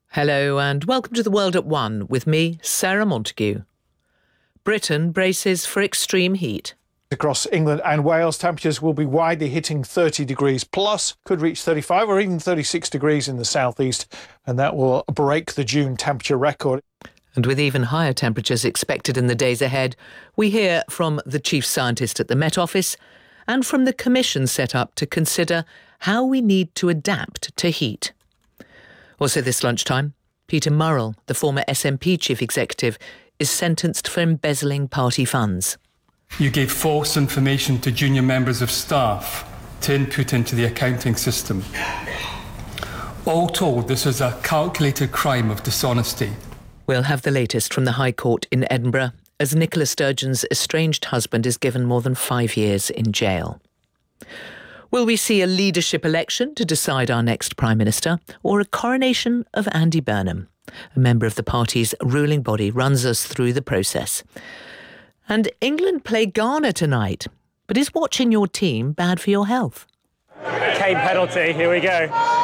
Hello and welcome to The World at One with me, Sarah Montague. Britain braces for extreme heat. Across England and Wales, temperatures will be widely hitting 30 degrees plus, could reach 35 or even 36 degrees in the southeast, and that will break the June temperature record. And with even higher temperatures expected in the days ahead, we hear from the chief scientist at the Met Office and from the commission set up to consider how we need to adapt to heat. Also this lunchtime, Peter Murrell, the former SNP chief executive, is sentenced for embezzling party funds. You gave false information to junior members of staff to input into the accounting system. All told, this is a calculated crime of dishonesty. We'll have the latest from the High Court in Edinburgh as Nicola Sturgeon's estranged husband is given more than 5 years in jail. Will we see a leadership election to decide our next Prime Minister, or a coronation of Andy Burnham? A member of the party's ruling body runs us through the process. And England play Ghana tonight. But is watching your team bad for your health? Kane penalty, here we go.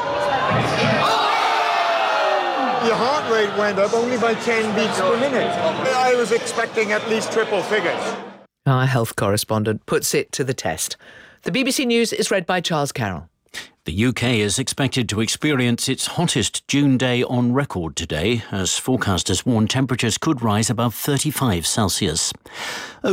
Your heart rate went up only by 10 beats per minute. I was expecting at least triple figures. Our health correspondent puts it to the test. The BBC News is read by Charles Carroll. The UK is expected to experience its hottest June day on record today, as forecasters warn temperatures could rise above 35 Celsius.